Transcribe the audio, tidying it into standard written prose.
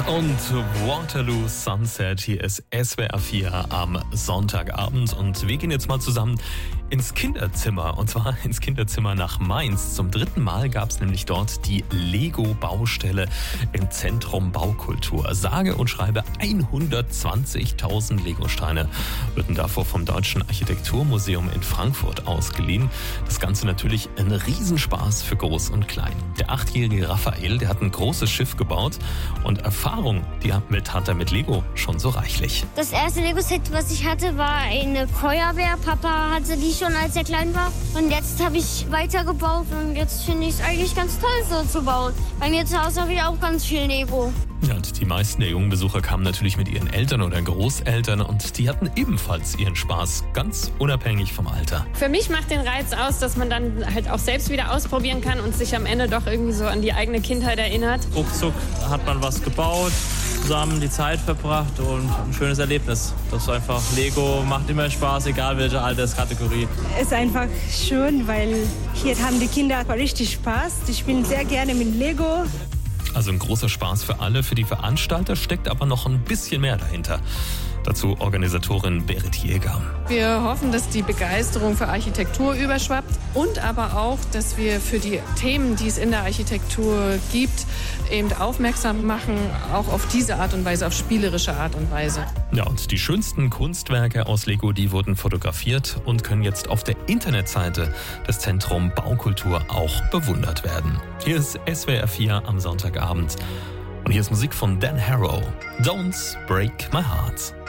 und Waterloo Sunset. Hier ist SWR 4 am Sonntagabend und wir gehen jetzt mal zusammen ins Kinderzimmer, und zwar ins Kinderzimmer nach Mainz. Zum 3. Mal gab es nämlich dort die Lego-Baustelle im Zentrum Baukultur. Sage und schreibe 120.000 Lego-Steine wurden davor vom Deutschen Architekturmuseum in Frankfurt ausgeliehen. Das Ganze natürlich ein Riesenspaß für Groß und Klein. Der 8-jährige Raphael, der hat ein großes Schiff gebaut und Erfahrung, hat er mit Lego schon so reichlich. Das erste Lego-Set, was ich hatte, war eine Feuerwehr. Papa hatte die schon, als er klein war. Und jetzt habe ich weitergebaut und jetzt finde ich es eigentlich ganz toll, so zu bauen. Bei mir zu Hause habe ich auch ganz viel Lego. Ja, und die meisten der jungen Besucher kamen natürlich mit ihren Eltern oder Großeltern und die hatten ebenfalls ihren Spaß, ganz unabhängig vom Alter. Für mich macht den Reiz aus, dass man dann halt auch selbst wieder ausprobieren kann und sich am Ende doch irgendwie so an die eigene Kindheit erinnert. Ruckzuck hat man was gebaut, zusammen die Zeit verbracht und ein schönes Erlebnis. Das ist einfach, Lego macht immer Spaß, egal welche Alterskategorie. Es ist einfach schön, weil hier haben die Kinder richtig Spaß. Die spielen sehr gerne mit Lego. Also ein großer Spaß für alle. Für die Veranstalter steckt aber noch ein bisschen mehr dahinter. Dazu Organisatorin Berit Jäger. Wir hoffen, dass die Begeisterung für Architektur überschwappt und aber auch, dass wir für die Themen, die es in der Architektur gibt, eben aufmerksam machen, auch auf diese Art und Weise, auf spielerische Art und Weise. Ja, und die schönsten Kunstwerke aus Lego, die wurden fotografiert und können jetzt auf der Internetseite des Zentrum Baukultur auch bewundert werden. Hier ist SWR 4 am Sonntagabend. Und hier ist Musik von Dan Harrow. Don't Break My Heart.